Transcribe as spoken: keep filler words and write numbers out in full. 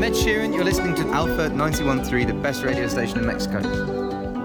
I'm Ed Sheeran. You're listening to Alpha ninety-one point three, the best radio station in Mexico.